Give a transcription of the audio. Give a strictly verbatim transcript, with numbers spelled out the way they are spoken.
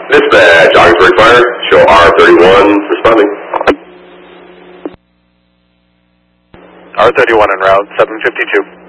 Dispatch, Augsburg Fire, show R thirty-one responding. R thirty-one en route, seven fifty-two.